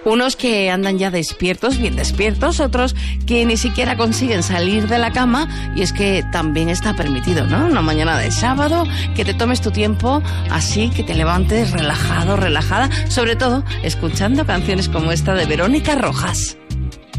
Unos que andan ya despiertos, bien despiertos, otros que ni siquiera consiguen salir de la cama, y es que también está permitido, ¿no? Una mañana de sábado, que te tomes tu tiempo, así que te levantes relajado, relajada, sobre todo escuchando canciones como esta de Verónica Rojas.